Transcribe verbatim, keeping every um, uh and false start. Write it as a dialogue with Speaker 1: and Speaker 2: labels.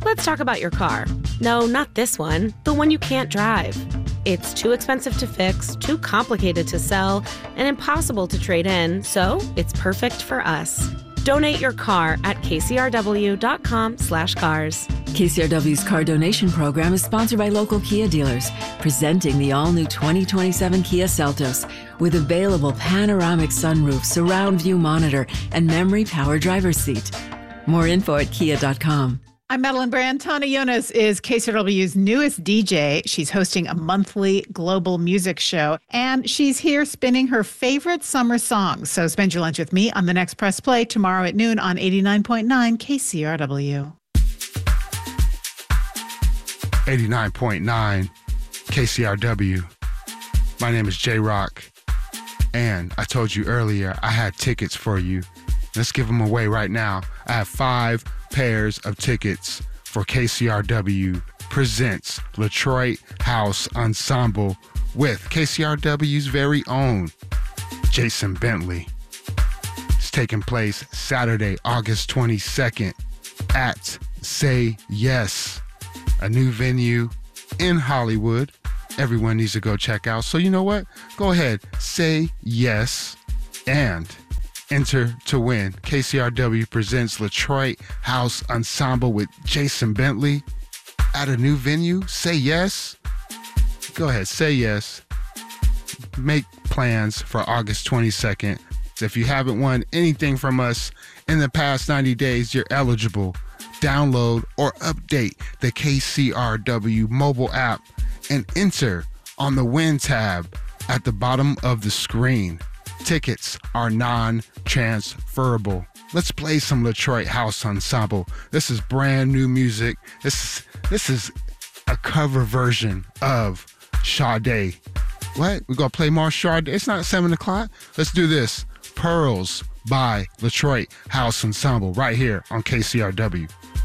Speaker 1: Let's talk about your car. No, not this one, the one you can't drive. It's too expensive to fix, too complicated to sell, and impossible to trade in, so it's perfect for us. Donate your car at kcrw.com slash cars.
Speaker 2: K C R W's car donation program is sponsored by local Kia dealers, presenting the all-new twenty twenty-seven Kia Seltos with available panoramic sunroof, surround view monitor, and memory power driver's seat. More info at kia dot com.
Speaker 3: I'm Madeline Brand. Tana Yonas is K C R W's newest D J. She's hosting a monthly global music show, and she's here spinning her favorite summer songs. So spend your lunch with me on the next Press Play tomorrow at noon on eighty-nine point nine K C R W.
Speaker 4: eighty-nine point nine K C R W. My name is J-Rock, and I told you earlier I had tickets for you. Let's give them away right now. I have five pairs of tickets for K C R W presents Latroit House Ensemble with K C R W's very own Jason Bentley. It's taking place Saturday, August twenty-second at Say Yes, a new venue in Hollywood. Everyone needs to go check out. So you know what? Go ahead, say yes, and enter to win. K C R W presents Latroit House Ensemble with Jason Bentley at a new venue. Say yes. Go ahead, say yes. Make plans for August twenty-second. If you haven't won anything from us in the past ninety days, you're eligible. Download or update the K C R W mobile app and enter on the win tab at the bottom of the screen. Tickets are non-transferable. Let's play some Latroit House Ensemble. This is brand new music. This is this is a cover version of Sade. What? We're gonna play more Sade? It's not seven o'clock. Let's do this. Pearls by Latroit House Ensemble right here on K C R W.